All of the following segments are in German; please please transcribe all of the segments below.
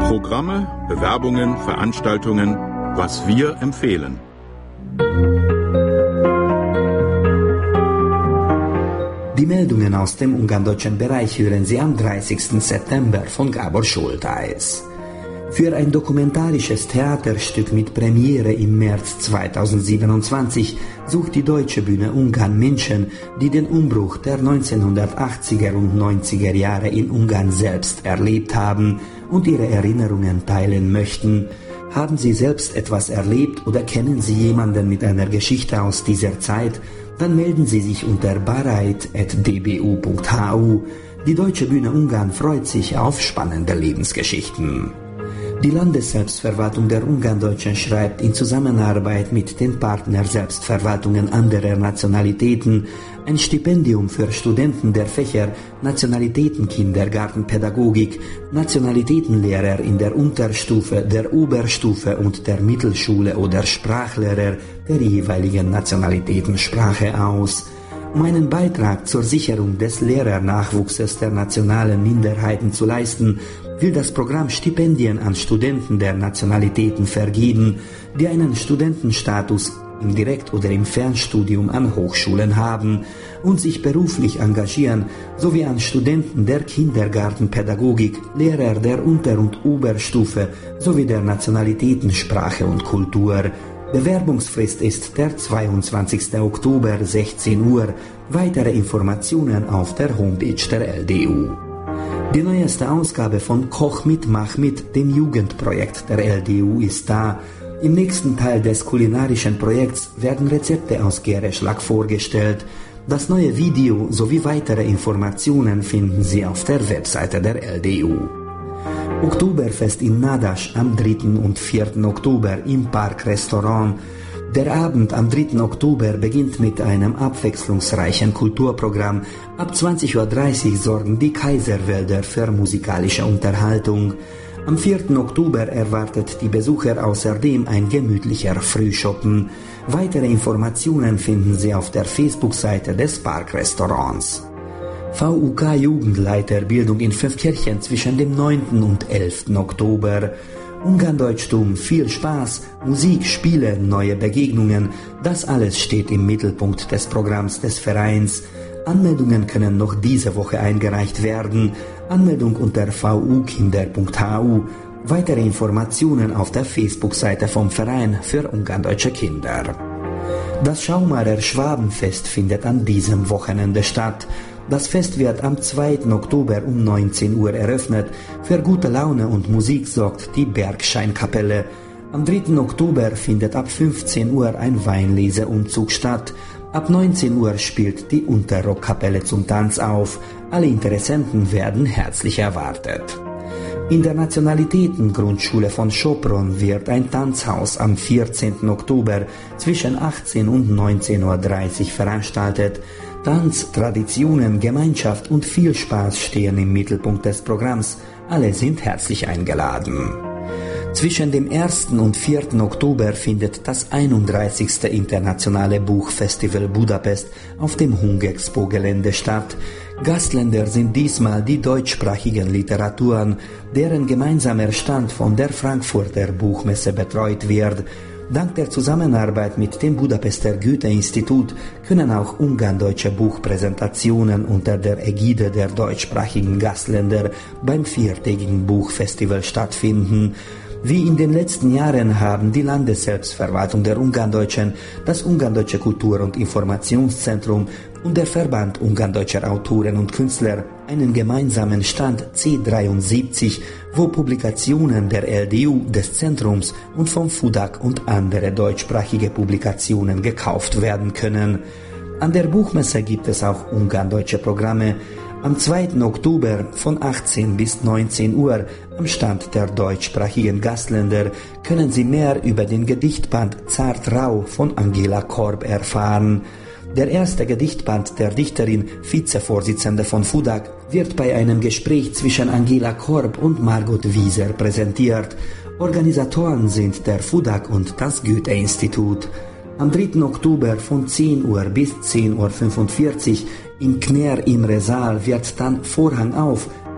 Programme, Bewerbungen, Veranstaltungen, was wir empfehlen. Die Meldungen aus dem ungarndeutschen Bereich hören Sie am 30. September von Gábor Schultheiß. Für ein dokumentarisches Theaterstück mit Premiere im März 2027 sucht die Deutsche Bühne Ungarn Menschen, die den Umbruch der 1980er und 90er Jahre in Ungarn selbst erlebt haben und ihre Erinnerungen teilen möchten. Haben Sie selbst etwas erlebt oder kennen Sie jemanden mit einer Geschichte aus dieser Zeit? Dann melden Sie sich unter bareit@dbu.hu. Die Deutsche Bühne Ungarn freut sich auf spannende Lebensgeschichten. Die Landesselbstverwaltung der Ungarndeutschen schreibt in Zusammenarbeit mit den Partnerselbstverwaltungen anderer Nationalitäten ein Stipendium für Studenten der Fächer Nationalitätenkindergartenpädagogik, Nationalitätenlehrer in der Unterstufe, der Oberstufe und der Mittelschule oder Sprachlehrer der jeweiligen Nationalitätensprache aus. Um einen Beitrag zur Sicherung des Lehrernachwuchses der nationalen Minderheiten zu leisten, will das Programm Stipendien an Studenten der Nationalitäten vergeben, die einen Studentenstatus im Direkt- oder im Fernstudium an Hochschulen haben und sich beruflich engagieren, sowie an Studenten der Kindergartenpädagogik, Lehrer der Unter- und Oberstufe sowie der Nationalitätensprache und Kultur. Bewerbungsfrist ist der 22. Oktober, 16 Uhr. Weitere Informationen auf der Homepage der LDU. Die neueste Ausgabe von Koch mit Mach mit, dem Jugendprojekt der LDU, ist da. Im nächsten Teil des kulinarischen Projekts werden Rezepte aus Gäreschlag vorgestellt. Das neue Video sowie weitere Informationen finden Sie auf der Webseite der LDU. Oktoberfest in Nadasch am 3. und 4. Oktober im Parkrestaurant. Der Abend am 3. Oktober beginnt mit einem abwechslungsreichen Kulturprogramm. Ab 20.30 Uhr sorgen die Kaiserwälder für musikalische Unterhaltung. Am 4. Oktober erwartet die Besucher außerdem ein gemütlicher Frühschoppen. Weitere Informationen finden Sie auf der Facebook-Seite des Parkrestaurants. VUK Jugendleiterbildung in Völkirchen zwischen dem 9. und 11. Oktober. Ungarndeutschtum, viel Spaß, Musik, Spiele, neue Begegnungen, das alles steht im Mittelpunkt des Programms des Vereins. Anmeldungen können noch diese Woche eingereicht werden. Anmeldung unter vukinder.hu. Weitere Informationen auf der Facebook-Seite vom Verein für Ungarndeutsche Kinder. Das Schaumarer Schwabenfest findet an diesem Wochenende statt. Das Fest wird am 2. Oktober um 19 Uhr eröffnet. Für gute Laune und Musik sorgt die Bergscheinkapelle. Am 3. Oktober findet ab 15 Uhr ein Weinleseumzug statt. Ab 19 Uhr spielt die Unterrockkapelle zum Tanz auf. Alle Interessenten werden herzlich erwartet. In der Nationalitätengrundschule von Sopron wird ein Tanzhaus am 14. Oktober zwischen 18 und 19.30 Uhr veranstaltet. Tanz, Traditionen, Gemeinschaft und viel Spaß stehen im Mittelpunkt des Programms. Alle sind herzlich eingeladen. Zwischen dem 1. und 4. Oktober findet das 31. Internationale Buchfestival Budapest auf dem Hungexpo-Gelände statt. Gastländer sind diesmal die deutschsprachigen Literaturen, deren gemeinsamer Stand von der Frankfurter Buchmesse betreut wird. Dank der Zusammenarbeit mit dem Budapester Goethe-Institut können auch ungarndeutsche Buchpräsentationen unter der Ägide der deutschsprachigen Gastländer beim 4-tägigen Buchfestival stattfinden. Wie in den letzten Jahren haben die Landesselbstverwaltung der Ungarndeutschen, das Ungarndeutsche Kultur- und Informationszentrum und der Verband Ungarndeutscher Autoren und Künstler einen gemeinsamen Stand C73, wo Publikationen der LDU, des Zentrums und vom FUDAK und andere deutschsprachige Publikationen gekauft werden können. An der Buchmesse gibt es auch ungarndeutsche Programme. Am 2. Oktober von 18 bis 19 Uhr am Stand der deutschsprachigen Gastländer können Sie mehr über den Gedichtband Zart Rau von Angela Korb erfahren. Der erste Gedichtband der Dichterin, Vizevorsitzende von FUDAK, wird bei einem Gespräch zwischen Angela Korb und Margot Wieser präsentiert. Organisatoren sind der FUDAK und das Goethe-Institut. Am 3. Oktober von 10 Uhr bis 10.45 Uhr im Kner Imre Saal wird dann Vorhang auf,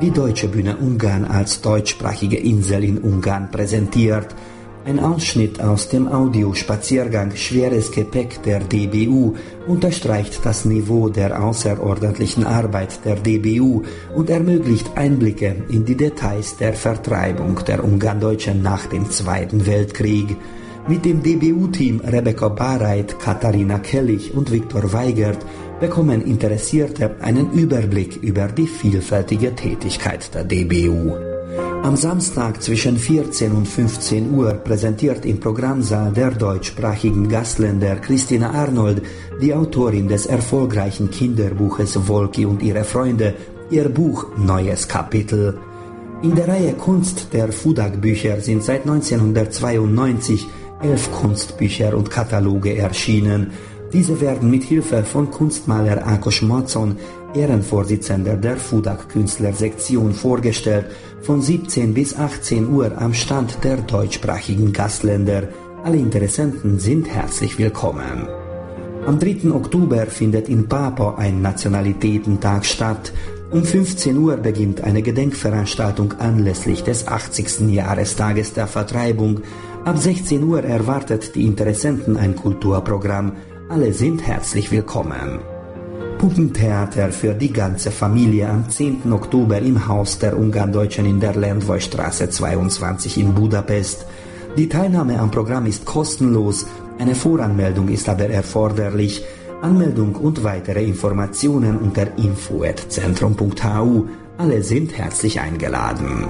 die Deutsche Bühne Ungarn als deutschsprachige Insel in Ungarn präsentiert. Ein Ausschnitt aus dem Audiospaziergang Schweres Gepäck der DBU unterstreicht das Niveau der außerordentlichen Arbeit der DBU und ermöglicht Einblicke in die Details der Vertreibung der Ungarndeutschen nach dem Zweiten Weltkrieg. Mit dem DBU-Team Rebecca Barreit, Katharina Kellich und Viktor Weigert bekommen Interessierte einen Überblick über die vielfältige Tätigkeit der DBU. Am Samstag zwischen 14 und 15 Uhr präsentiert im Programmsaal der deutschsprachigen Gastländer Christina Arnold, die Autorin des erfolgreichen Kinderbuches Wolki und ihre Freunde, ihr Buch Neues Kapitel. In der Reihe Kunst der Fudak-Bücher sind seit 1992 11 Kunstbücher und Kataloge erschienen. Diese werden mit Hilfe von Kunstmaler Ákos Macon, Ehrenvorsitzender der Fudak-Künstlersektion, vorgestellt, von 17 bis 18 Uhr am Stand der deutschsprachigen Gastländer. Alle Interessenten sind herzlich willkommen. Am 3. Oktober findet in Pápa ein Nationalitätentag statt. Um 15 Uhr beginnt eine Gedenkveranstaltung anlässlich des 80. Jahrestages der Vertreibung. Ab 16 Uhr erwartet die Interessenten ein Kulturprogramm. Alle sind herzlich willkommen. Puppentheater für die ganze Familie am 10. Oktober im Haus der Ungarndeutschen in der Lendvai-Straße 22 in Budapest. Die Teilnahme am Programm ist kostenlos, eine Voranmeldung ist aber erforderlich. Anmeldung und weitere Informationen unter info@centrum.hu. Alle sind herzlich eingeladen.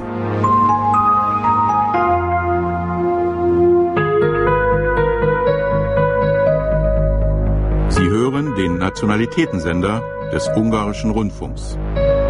Sie hören den Nationalitätensender des Ungarischen Rundfunks.